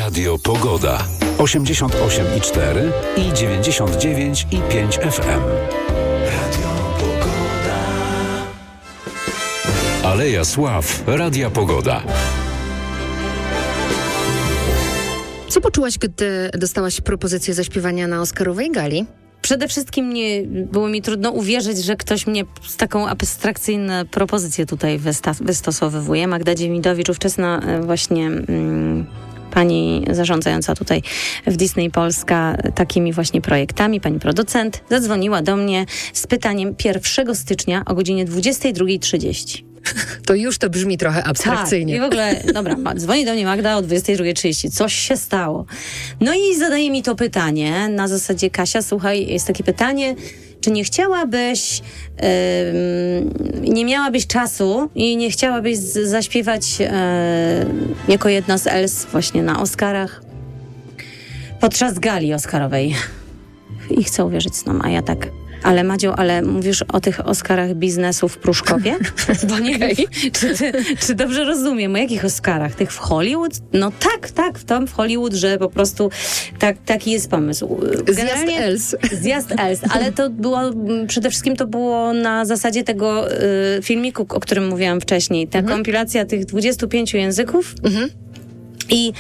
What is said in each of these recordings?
Radio Pogoda. 88,4 i 99,5 FM. Radio Pogoda. Aleja Sław. Radia Pogoda. Co poczułaś, gdy dostałaś propozycję zaśpiewania na Oscarowej gali? Przede wszystkim było mi trudno uwierzyć, że ktoś mnie z taką abstrakcyjną propozycję tutaj wystosowuje. Magda Dziewidowicz, ówczesna właśnie pani zarządzająca tutaj w Disney Polska takimi właśnie projektami, pani producent, zadzwoniła do mnie z pytaniem 1 stycznia o godzinie 22:30. To już to brzmi trochę abstrakcyjnie. Tak, i w ogóle, dobra, dzwoni do mnie Magda o 22:30. Coś się stało. No i zadaje mi to pytanie na zasadzie: Kasia, słuchaj, jest takie pytanie, czy nie chciałabyś, nie miałabyś czasu i nie chciałabyś zaśpiewać jako jedna z Els właśnie na Oscarach podczas gali Oscarowej? I chcę uwierzyć snom, a ja tak: ale Madziu, ale mówisz o tych Oscarach biznesu w Pruszkowie? Bo nie wiem, czy dobrze rozumiem, o jakich Oscarach? Tych w Hollywood? No tak, tam w Hollywood, że po prostu taki jest pomysł. Zjazd Els, ale to było, przede wszystkim to było na zasadzie tego filmiku, o którym mówiłam wcześniej. Ta kompilacja tych 25 języków i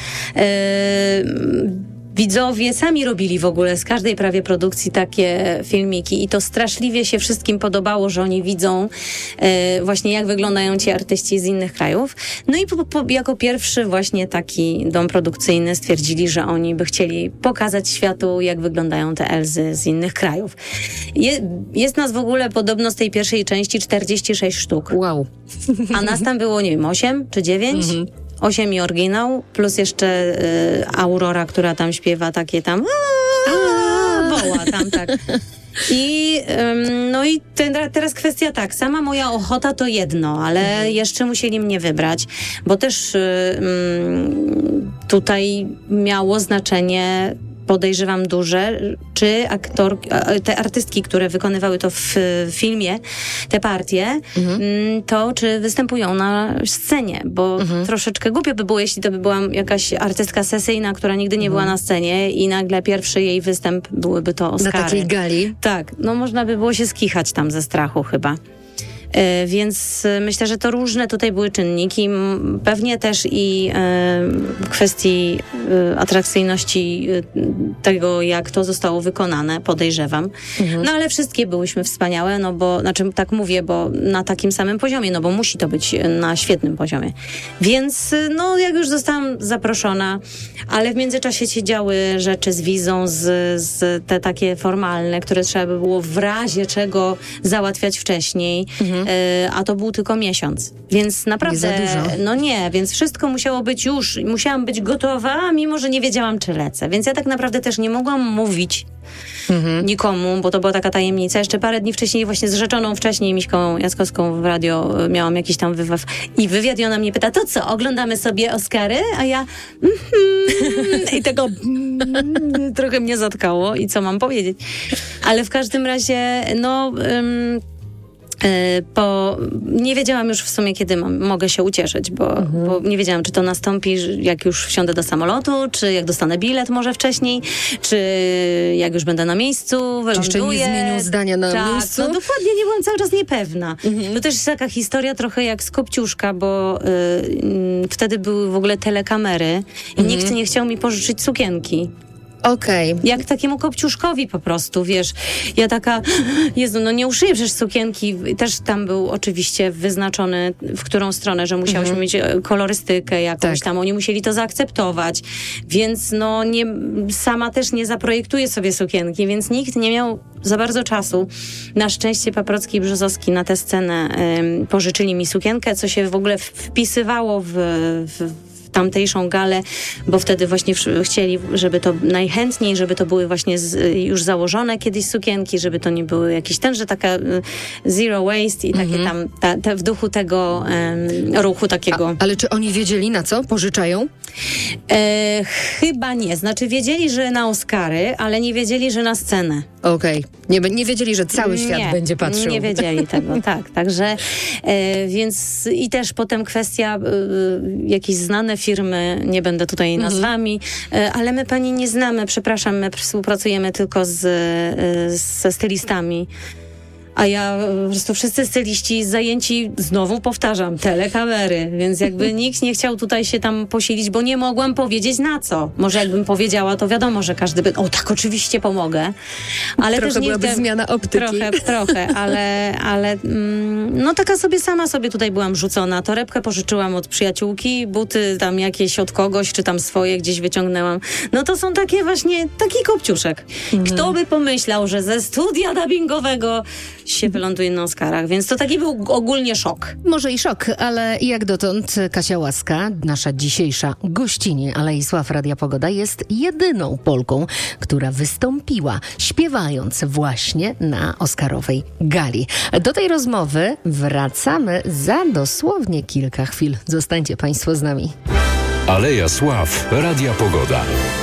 widzowie sami robili w ogóle z każdej prawie produkcji takie filmiki i to straszliwie się wszystkim podobało, że oni widzą właśnie jak wyglądają ci artyści z innych krajów. No i jako pierwszy właśnie taki dom produkcyjny stwierdzili, że oni by chcieli pokazać światu, jak wyglądają te Elzy z innych krajów. Jest nas w ogóle podobno z tej pierwszej części 46 sztuk. Wow. A nas tam było, nie wiem, 8 czy 9? 8 i oryginał, plus jeszcze Aurora, która tam śpiewa takie tam woła tam, tak. I no i teraz kwestia tak, sama moja ochota to jedno, ale jeszcze musieli mnie wybrać, bo też tutaj miało znaczenie, podejrzewam duże, czy te artystki, które wykonywały to w filmie, te partie, to czy występują na scenie, bo troszeczkę głupio by było, jeśli to by była jakaś artystka sesyjna, która nigdy nie była na scenie i nagle pierwszy jej występ byłyby to Oscary. Na takiej gali? Tak, no można by było się skichać tam ze strachu chyba. Więc myślę, że to różne tutaj były czynniki. Pewnie też i w kwestii atrakcyjności tego, jak to zostało wykonane, podejrzewam. No ale wszystkie byłyśmy wspaniałe, no bo, znaczy tak mówię, bo na takim samym poziomie, no bo musi to być na świetnym poziomie. Więc no jak już zostałam zaproszona, ale w międzyczasie się działy rzeczy z wizą, z te takie formalne, które trzeba by było w razie czego załatwiać wcześniej. A to był tylko miesiąc. Więc naprawdę, nie za dużo. No nie, więc wszystko musiało być już, musiałam być gotowa, mimo że nie wiedziałam, czy lecę. Więc ja tak naprawdę też nie mogłam mówić nikomu, bo to była taka tajemnica. Jeszcze parę dni wcześniej właśnie z rzeczoną wcześniej Miśką Jackowską w radio miałam jakiś tam wywiad i ona mnie pyta: to co, oglądamy sobie Oscary? A ja i tego trochę mnie zatkało i co mam powiedzieć. Ale w każdym razie, no nie wiedziałam już w sumie, kiedy mogę się ucieszyć, bo nie wiedziałam, czy to nastąpi, jak już wsiądę do samolotu, czy jak dostanę bilet może wcześniej, czy jak już będę na miejscu, wyląduję. Czy jeszcze nie zmienił zdania na miejscu? No dokładnie, nie byłam cały czas niepewna. To też jest taka historia trochę jak z Kopciuszka, bo wtedy były w ogóle telekamery i nikt nie chciał mi pożyczyć sukienki. Okej. Jak takiemu Kopciuszkowi po prostu, wiesz. Ja taka, Jezu, no nie uszyję przecież sukienki. Też tam był oczywiście wyznaczony, w którą stronę, że musiałyśmy mieć kolorystykę jakąś tam. Oni musieli to zaakceptować. Więc no sama też nie zaprojektuję sobie sukienki, więc nikt nie miał za bardzo czasu. Na szczęście Paprocki i Brzozowski na tę scenę pożyczyli mi sukienkę, co się w ogóle wpisywało w tamtejszą galę, bo wtedy właśnie chcieli, żeby to najchętniej, żeby to były właśnie już założone kiedyś sukienki, żeby to nie były jakieś że taka zero waste i takie tam w duchu tego ruchu takiego. Ale czy oni wiedzieli, na co pożyczają? Chyba nie. Znaczy wiedzieli, że na Oscary, ale nie wiedzieli, że na scenę. Okej. Nie wiedzieli, że cały świat będzie patrzył. Nie wiedzieli tego, tak. Także więc i też potem kwestia jakieś znane firmy, nie będę tutaj nazwami, ale my pani nie znamy, przepraszam, my współpracujemy tylko ze stylistami. A ja po prostu wszyscy styliści zajęci, znowu powtarzam, telekamery, więc jakby nikt nie chciał tutaj się tam posilić, bo nie mogłam powiedzieć na co. Może jakbym powiedziała, to wiadomo, że każdy by, tak, oczywiście pomogę. Ale trochę też byłaby zmiana optyki. Trochę, ale no taka sama sobie tutaj byłam rzucona. Torebkę pożyczyłam od przyjaciółki, buty tam jakieś od kogoś, czy tam swoje gdzieś wyciągnęłam. No to są takie właśnie, taki kopciuszek. Kto by pomyślał, że ze studia dubbingowego się wyląduje na Oscarach, więc to taki był ogólnie szok. Może i szok, ale jak dotąd Kasia Łaska, nasza dzisiejsza gościni Alei Sław Radia Pogoda, jest jedyną Polką, która wystąpiła, śpiewając właśnie na Oscarowej gali. Do tej rozmowy wracamy za dosłownie kilka chwil. Zostańcie Państwo z nami. Aleja Sław Radia Pogoda.